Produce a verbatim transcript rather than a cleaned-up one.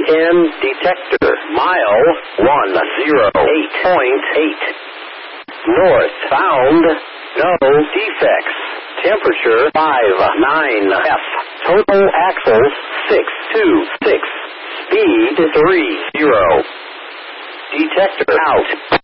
N detector. Mile one oh eight point eight. North bound. No defects. Temperature five nine F. Total axles six two six. Speed three zero. Detector out.